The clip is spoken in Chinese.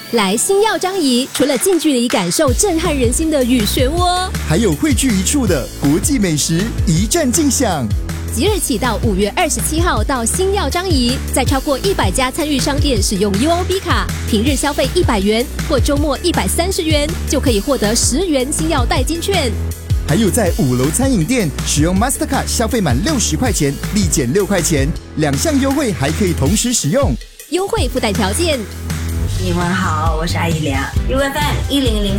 来星耀张仪，除了近距离感受震撼人心的雨漩涡， 还有汇聚一处的国际美食一站尽享。 即日起到5月27号到星耀张仪，在超过100家参与商店使用 UOB 卡，平日消费100元或周末130元，就可以获得10元星耀代金券。 还有在5楼餐饮店使用 Mastercard 消费满60块钱立减6块钱，2项优惠还可以同时使用， 优惠附带条件。 你们好，我是阿姨良，UFM1003